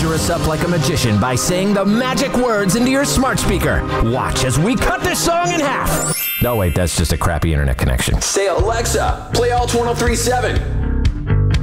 conjure us up like a magician by saying the magic words into your smart speaker. Watch as we cut this song in half. Oh wait, that's just a crappy internet connection. Say, Alexa, play Alt 1037.